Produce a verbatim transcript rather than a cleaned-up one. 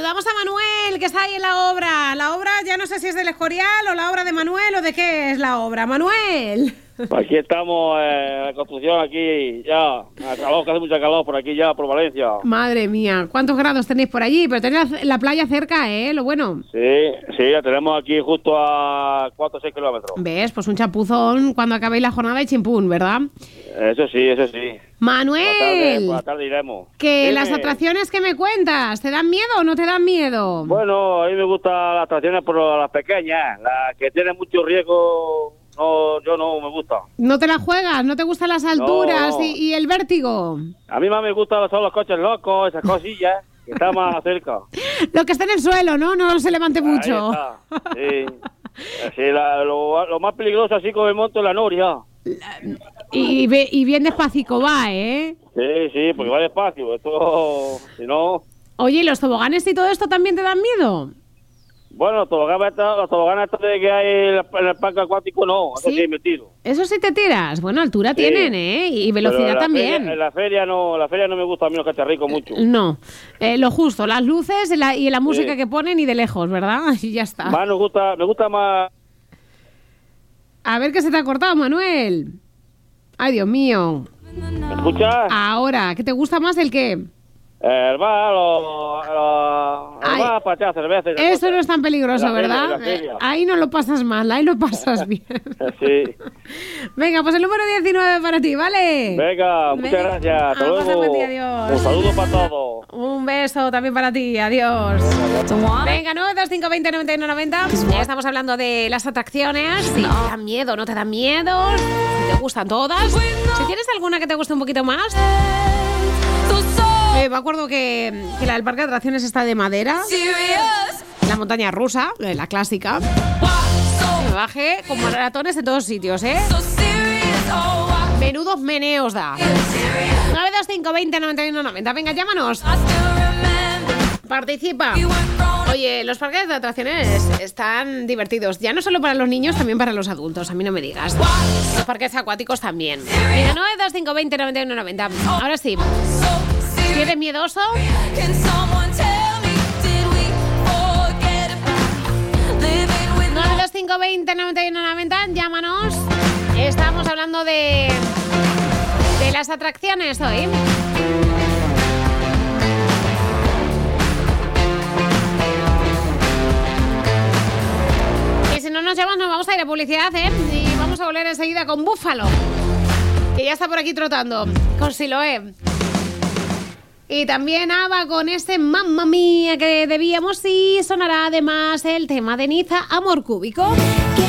Saludamos a Manuel, que está ahí en la obra. La obra, ya no sé si es del Escorial o la obra de Manuel o de qué es la obra. Manuel. Aquí estamos, eh, la construcción aquí, ya, a calor, que hace mucha calor por aquí ya, por Valencia. Madre mía, ¿cuántos grados tenéis por allí? Pero tenéis la, la playa cerca, ¿eh? Lo bueno. Sí, sí, la tenemos aquí justo a cuatro o seis kilómetros. ¿Ves? Pues un chapuzón cuando acabéis la jornada y chimpún, ¿verdad? Eso sí, eso sí. Manuel, Por la tarde, por la tarde iremos. que Dime. las atracciones que me cuentas, ¿te dan miedo o no te dan miedo? Bueno, a mí me gustan las atracciones por las pequeñas, las que tienen mucho riesgo. No, yo no me gusta. ¿No te la juegas? ¿No te gustan las alturas No, no. Y, y el vértigo? A mí más me gustan son los coches locos, esas cosillas, que están más cerca. Lo que está en el suelo, ¿no? No se levante mucho. Ahí está, sí. Sí, la- lo, lo más peligroso así con el monto es la noria. Y, ve- y bien despacito va, ¿eh? Sí, sí, porque va despacio. Esto, si no... Oye, ¿y los toboganes y todo esto también te dan miedo? Bueno, los toboganes estos, los toboganes estos de que hay en el, en el parque acuático, no. Eso ¿Sí? sí, metido. Eso sí te tiras. Bueno, altura Sí. tienen, ¿eh? Y velocidad Pero en la también. feria- en la feria no, en la feria no me gusta a mí los cacharricos mucho. No, eh, lo justo, las luces y la, y la música Sí. que ponen y de lejos, ¿verdad? Y ya está. Más nos gusta, me gusta más... A ver qué se te ha cortado, Manuel. Ay, Dios mío. ¿Me escuchas? Ahora, ¿qué te gusta más el qué? El bar, los... los el Ay. bar para echar cerveza. y esas Eso cosas. no es tan peligroso, En la feria, ¿verdad? en la feria. Eh, Ahí no lo pasas mal, ahí lo pasas bien. Sí. Venga, pues el número diecinueve para ti, ¿vale? Venga, muchas Venga. gracias. Hasta Ah, luego. pasa buen día, adiós. Un saludo para todos. Un beso también para ti, adiós. Venga, nueve dos cinco veinte noventa y uno noventa. Ya estamos hablando de las atracciones. Si te dan miedo, no te dan miedo. Si te gustan todas. Si tienes alguna que te guste un poquito más. Eh, me acuerdo que, que la del parque de atracciones está de madera. La montaña rusa, eh, la clásica. Me bajé con maratones en todos sitios, ¿eh? Menudos meneos da. nueve dos cinco veinte noventa y uno noventa. Venga, llámanos. Participa. Oye, los parques de atracciones están divertidos. Ya no solo para los niños, también para los adultos. A mí no me digas. Los parques acuáticos también. Venga, nueve dos cinco veinte noventa y uno noventa. Ahora sí. Si eres miedoso, nueve dos cinco veinte noventa y uno noventa, llámanos. Estamos hablando de, de las atracciones hoy. Y si no nos llamas, nos vamos a ir a publicidad, ¿eh? Y vamos a volver enseguida con Búfalo, que ya está por aquí trotando, con Siloé. Y también Ava con este Mamma Mía que debíamos, y sonará además el tema de Niza, Amor Cúbico.